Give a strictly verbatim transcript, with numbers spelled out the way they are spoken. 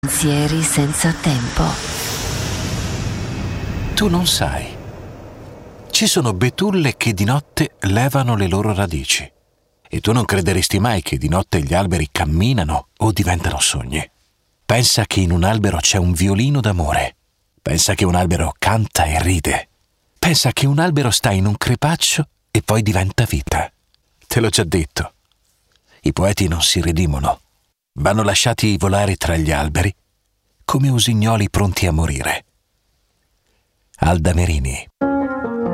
Pensieri senza tempo. Tu non sai. Ci sono betulle che di notte levano le loro radici. E tu non crederesti mai che di notte gli alberi camminano o diventano sogni. Pensa che in un albero c'è un violino d'amore. Pensa che un albero canta e ride. Pensa che un albero sta in un crepaccio e poi diventa vita. Te l'ho già detto. I poeti non si redimono. Vanno lasciati volare tra gli alberi come usignoli pronti a morire. Alda Merini.